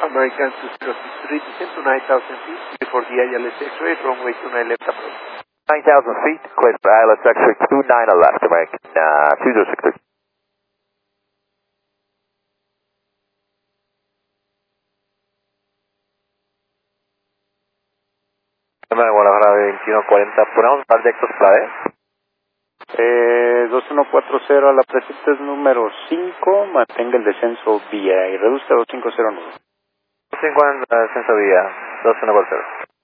American 2063, descend to 9,000 feet before the ILS X-ray, runway 29 left approach. 9,000 feet, cleared for ILS X-ray 29 left, American 2063. Guadalajara 2140, ¿ponemos trayectos clave? 2140 a la presente es número 5, mantenga el descenso vía y reduzca 2509. 50 descenso vía, 2140.